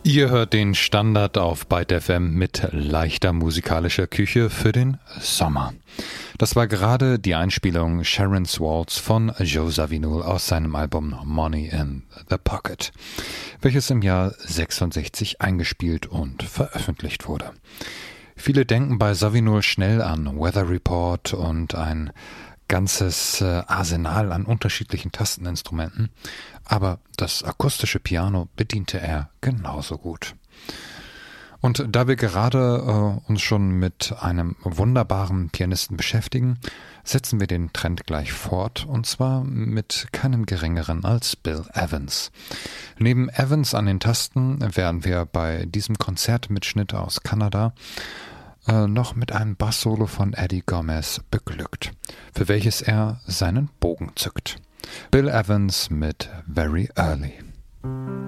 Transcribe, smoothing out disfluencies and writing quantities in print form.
Ihr hört den Standard auf Byte FM mit leichter musikalischer Küche für den Sommer. Das war gerade die Einspielung Sharon's Waltz von Joe Zawinul aus seinem Album Money in the Pocket, welches im Jahr 66 eingespielt und veröffentlicht wurde. Viele denken bei Zawinul schnell an Weather Report und ein ganzes Arsenal an unterschiedlichen Tasteninstrumenten, aber das akustische Piano bediente er genauso gut. Und da wir gerade uns schon mit einem wunderbaren Pianisten beschäftigen, setzen wir den Trend gleich fort, und zwar mit keinem geringeren als Bill Evans. Neben Evans an den Tasten werden wir bei diesem Konzertmitschnitt aus Kanada noch mit einem Bass-Solo von Eddie Gomez beglückt, für welches er seinen Bogen zückt. Bill Evans mit Very Early.